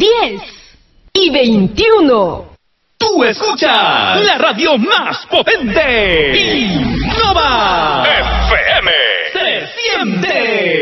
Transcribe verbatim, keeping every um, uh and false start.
diez y veintiuno. Tú escuchas la radio más potente. Innova.